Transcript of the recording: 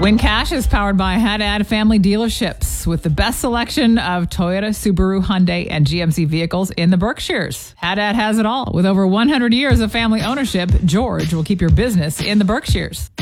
Win Cash is powered by Haddad Family Dealerships with the best selection of Toyota, Subaru, Hyundai, and GMC vehicles in the Berkshires. Haddad has it all. With over 100 years of family ownership, George will keep your business in the Berkshires.